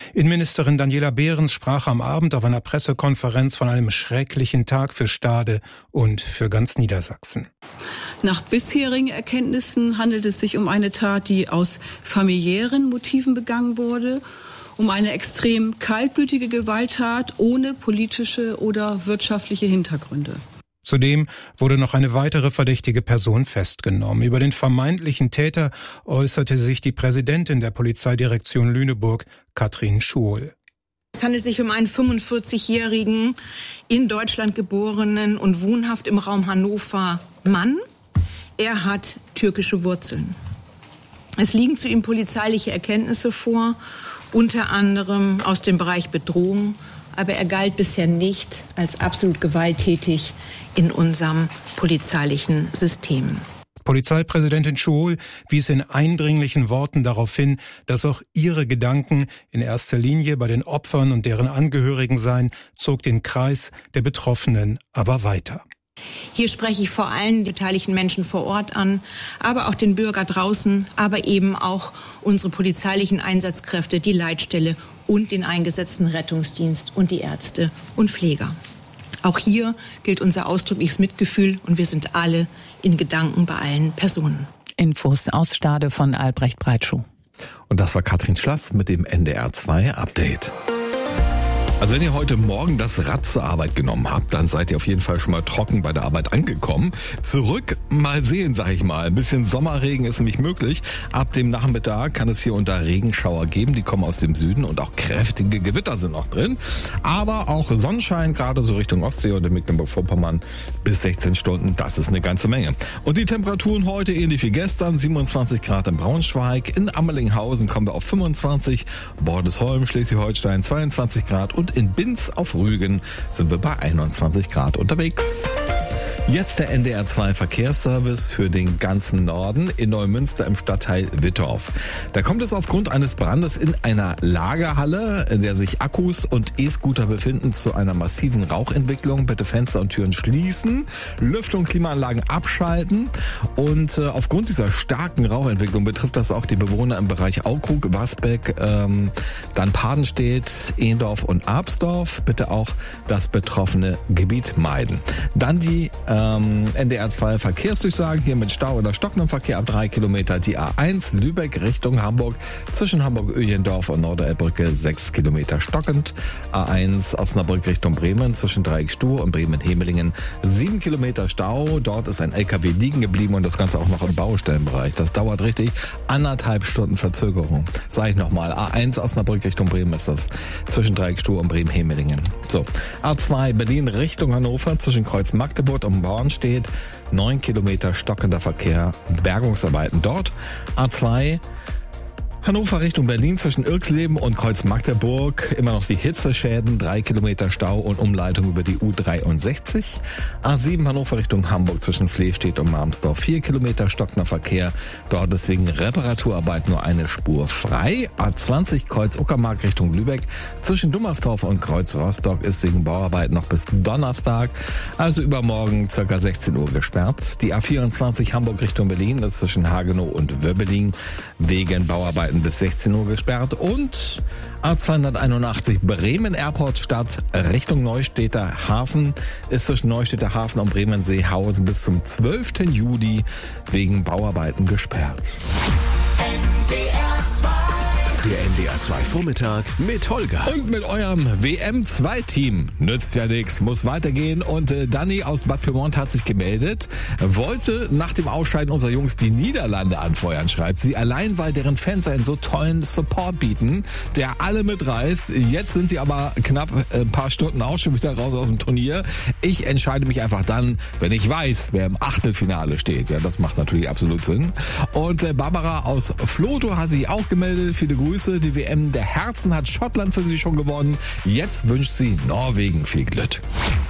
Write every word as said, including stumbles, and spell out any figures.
Innenministerin Daniela Behrens sprach am Abend auf einer Pressekonferenz von einem schrecklichen Tag für Stade und für ganz Niedersachsen. Nach bisherigen Erkenntnissen handelt es sich um eine Tat, die aus familiären Motiven begangen wurde, um eine extrem kaltblütige Gewalttat ohne politische oder wirtschaftliche Hintergründe. Zudem wurde noch eine weitere verdächtige Person festgenommen. Über den vermeintlichen Täter äußerte sich die Präsidentin der Polizeidirektion Lüneburg, Katrin Schuol. Es handelt sich um einen fünfundvierzigjährigen, in Deutschland geborenen und wohnhaft im Raum Hannover Mann. Er hat türkische Wurzeln. Es liegen zu ihm polizeiliche Erkenntnisse vor, unter anderem aus dem Bereich Bedrohung, aber er galt bisher nicht als absolut gewalttätig in unserem polizeilichen System. Polizeipräsidentin Schuol wies in eindringlichen Worten darauf hin, dass auch ihre Gedanken in erster Linie bei den Opfern und deren Angehörigen seien, zog den Kreis der Betroffenen aber weiter. Hier spreche ich vor allem die beteiligten Menschen vor Ort an, aber auch den Bürger draußen, aber eben auch unsere polizeilichen Einsatzkräfte, die Leitstelle und den eingesetzten Rettungsdienst und die Ärzte und Pfleger. Auch hier gilt unser ausdrückliches Mitgefühl und wir sind alle in Gedanken bei allen Personen. Infos aus Stade von Albrecht Breitschuh. Und das war Katrin Schlass mit dem N D R zwei Update. Also wenn ihr heute Morgen das Rad zur Arbeit genommen habt, dann seid ihr auf jeden Fall schon mal trocken bei der Arbeit angekommen. Zurück mal sehen, sag ich mal. Ein bisschen Sommerregen ist nämlich möglich. Ab dem Nachmittag kann es hier und da Regenschauer geben. Die kommen aus dem Süden und auch kräftige Gewitter sind noch drin. Aber auch Sonnenschein, gerade so Richtung Ostsee und in Mecklenburg-Vorpommern bis sechzehn Stunden. Das ist eine ganze Menge. Und die Temperaturen heute ähnlich wie gestern. siebenundzwanzig Grad in Braunschweig. In Ammerlinghausen kommen wir auf fünfundzwanzig. Bordesholm, Schleswig-Holstein zweiundzwanzig Grad. Und in Binz auf Rügen sind wir bei einundzwanzig Grad unterwegs. Jetzt der N D R zwei Verkehrsservice für den ganzen Norden in Neumünster im Stadtteil Wittorf. Da kommt es aufgrund eines Brandes in einer Lagerhalle, in der sich Akkus und E-Scooter befinden, zu einer massiven Rauchentwicklung. Bitte Fenster und Türen schließen, Lüftung, Klimaanlagen abschalten. Und äh, aufgrund dieser starken Rauchentwicklung betrifft das auch die Bewohner im Bereich Aukrug, Wasbeck, ähm, dann Padenstedt, Ehndorf und Absdorf. Bitte auch das betroffene Gebiet meiden. Dann die äh, N D R zwei Verkehrsdurchsagen hier mit Stau oder stockendem Verkehr ab drei Kilometer. Die A eins Lübeck Richtung Hamburg zwischen Hamburg-Öhlendorf und Norderelbbrücke sechs Kilometer stockend. A eins Osnabrück Richtung Bremen zwischen Dreieckstuhl und Bremen-Hemelingen sieben Kilometer Stau. Dort ist ein L K W liegen geblieben und das Ganze auch noch im Baustellenbereich. Das dauert richtig anderthalb Stunden Verzögerung. Sag ich nochmal, A eins Osnabrück Richtung Bremen ist das zwischen Dreieckstuhl und Bremen-Hemelingen. So, A zwei Berlin Richtung Hannover zwischen Kreuz Magdeburg und Bornstedt, neun Kilometer stockender Verkehr, Bergungsarbeiten dort. A zwei Hannover Richtung Berlin zwischen Irxleben und Kreuz Magdeburg, immer noch die Hitzeschäden, drei Kilometer Stau und Umleitung über die U dreiundsechzig. A sieben Hannover Richtung Hamburg zwischen Flehstedt und Marmsdorf, vier Kilometer stockender Verkehr, dort deswegen Reparaturarbeit nur eine Spur frei. A zwanzig Kreuz Uckermark Richtung Lübeck zwischen Dummersdorf und Kreuz Rostock ist wegen Bauarbeit noch bis Donnerstag, also übermorgen ca. sechzehn Uhr gesperrt. Die A vierundzwanzig Hamburg Richtung Berlin ist zwischen Hagenow und Wöbbeling wegen Bauarbeiten bis sechzehn Uhr gesperrt und A zweihunderteinundachtzig Bremen Airport Stadt Richtung Neustädter Hafen ist zwischen Neustädter Hafen und Bremen-Seehausen bis zum zwölften Juli wegen Bauarbeiten gesperrt. Der N D R zwei Vormittag mit Holger. Und mit eurem W M zwei Team. Nützt ja nichts, muss weitergehen. Und äh, Dani aus Bad Pyrmont hat sich gemeldet, wollte nach dem Ausscheiden unserer Jungs die Niederlande anfeuern, schreibt sie. Allein, weil deren Fans einen so tollen Support bieten, der alle mitreißt. Jetzt sind sie aber knapp äh, ein paar Stunden auch schon wieder raus aus dem Turnier. Ich entscheide mich einfach dann, wenn ich weiß, wer im Achtelfinale steht. Ja, das macht natürlich absolut Sinn. Und äh, Barbara aus Floto hat sich auch gemeldet. Viele Grüße. Die W M der Herzen hat Schottland für sie schon gewonnen. Jetzt wünscht sie Norwegen viel Glück.